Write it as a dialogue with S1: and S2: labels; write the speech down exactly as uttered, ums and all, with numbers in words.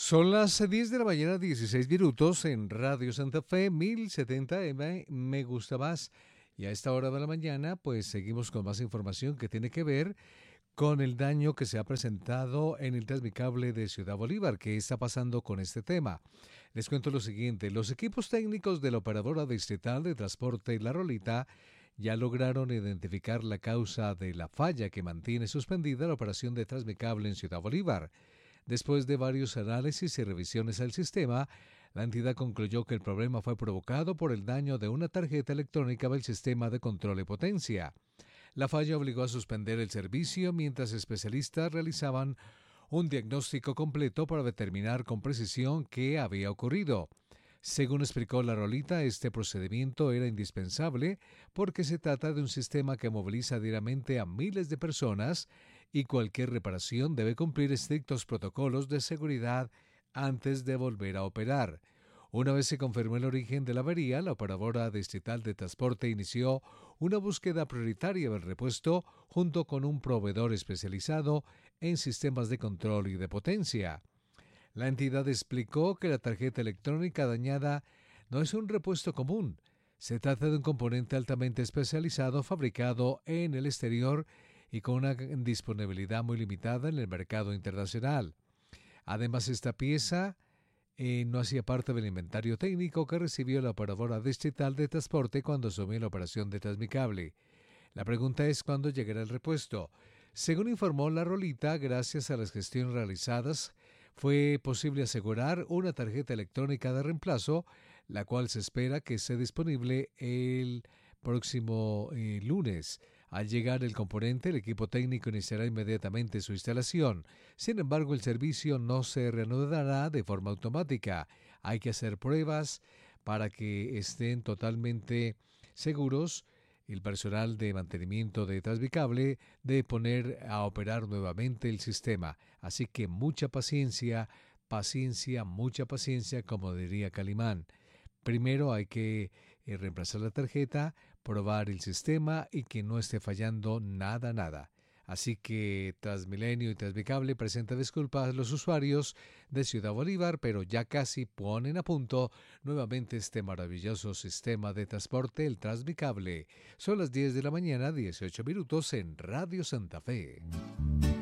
S1: Son las diez de la mañana, dieciséis minutos en Radio Santa Fe, mil setenta M, me gusta más. Y a esta hora de la mañana, pues seguimos con más información que tiene que ver con el daño que se ha presentado en el transmicable de Ciudad Bolívar. ¿Qué está pasando con este tema? Les cuento lo siguiente. Los equipos técnicos de la operadora distrital de transporte La Rolita ya lograron identificar la causa de la falla que mantiene suspendida la operación de transmicable en Ciudad Bolívar. Después de varios análisis y revisiones al sistema, la entidad concluyó que el problema fue provocado por el daño de una tarjeta electrónica del sistema de control y potencia. La falla obligó a suspender el servicio mientras especialistas realizaban un diagnóstico completo para determinar con precisión qué había ocurrido. Según explicó La Rolita, este procedimiento era indispensable porque se trata de un sistema que moviliza diariamente a miles de personas y cualquier reparación debe cumplir estrictos protocolos de seguridad antes de volver a operar. Una vez se confirmó el origen de la avería, la operadora distrital de transporte inició una búsqueda prioritaria del repuesto junto con un proveedor especializado en sistemas de control y de potencia. La entidad explicó que la tarjeta electrónica dañada no es un repuesto común. Se trata de un componente altamente especializado fabricado en el exterior y con una disponibilidad muy limitada en el mercado internacional. Además, esta pieza eh, no hacía parte del inventario técnico que recibió la operadora distrital de transporte cuando asumió la operación de Transmicable. La pregunta es cuándo llegará el repuesto. Según informó La Rolita, gracias a las gestiones realizadas, fue posible asegurar una tarjeta electrónica de reemplazo, la cual se espera que esté disponible el próximo eh, lunes. Al llegar el componente, el equipo técnico iniciará inmediatamente su instalación. Sin embargo, el servicio no se reanudará de forma automática. Hay que hacer pruebas para que estén totalmente seguros. El personal de mantenimiento de Transmicable debe poner a operar nuevamente el sistema. Así que mucha paciencia, paciencia, mucha paciencia, como diría Calimán. Primero hay que eh, reemplazar la tarjeta, probar el sistema y que no esté fallando nada, nada. Así que Transmilenio y Transmicable presenta disculpas a los usuarios de Ciudad Bolívar, pero ya casi ponen a punto nuevamente este maravilloso sistema de transporte, el Transmicable. Son las diez de la mañana, dieciocho minutos en Radio Santa Fe.